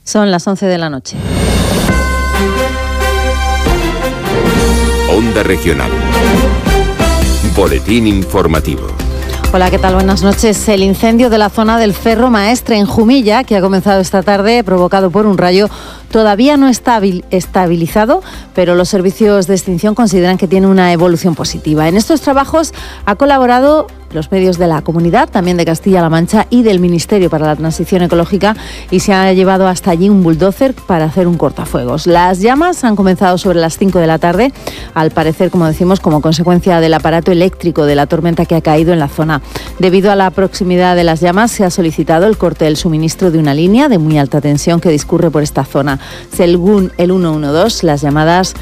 Son las 11 de la noche. Onda Regional. Boletín informativo. Hola, ¿qué tal? Buenas noches. El incendio de la zona del Ferro Maestre en Jumilla, que ha comenzado esta tarde, provocado por un rayo, todavía no está estabilizado, pero los servicios de extinción consideran que tiene una evolución positiva. En estos trabajos ha colaborado los medios de la comunidad, también de Castilla-La Mancha y del Ministerio para la Transición Ecológica, y se ha llevado hasta allí un bulldozer para hacer un cortafuegos. Las llamas han comenzado sobre las 5 de la tarde, al parecer, como decimos, como consecuencia del aparato eléctrico de la tormenta que ha caído en la zona. Debido a la proximidad de las llamas, se ha solicitado el corte del suministro de una línea de muy alta tensión que discurre por esta zona. Según el 112, las llamadas,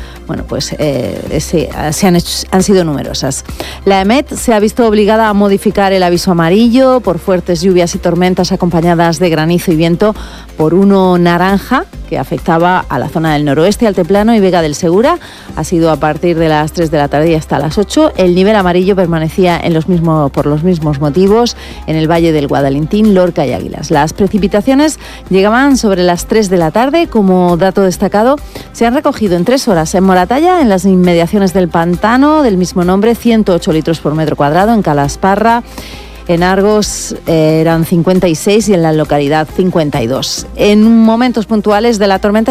han sido numerosas. La EMET se ha visto obligada a modificar el aviso amarillo por fuertes lluvias y tormentas acompañadas de granizo y viento por uno naranja que afectaba a la zona del noroeste, Altiplano y Vega del Segura. Ha sido a partir de las 3 de la tarde y hasta las 8. El nivel amarillo permanecía por los mismos motivos en el Valle del Guadalentín, Lorca y Águilas. Las precipitaciones llegaban sobre las 3 de la tarde. Como dato destacado, se han recogido en 3 horas en Moratalla, en las inmediaciones del pantano del mismo nombre, 108 litros por metro cuadrado. En Calasparra, en Argos eran 56 y en la localidad 52. En momentos puntuales de la tormenta